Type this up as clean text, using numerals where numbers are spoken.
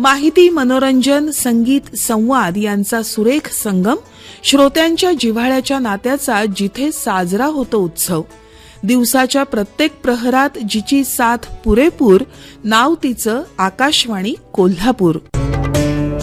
माहिती, मनोरंजन, संगीत, संवाद यांचा सुरेख संगम, श्रोत्यांच्या जिव्हाळ्याच्या नात्याचा जिथे साजरा होतो उत्सव. दिवसाच्या प्रत्येक प्रहरात जिची साथ पुरेपूर, नाव तिचं आकाशवाणी कोल्हापूर.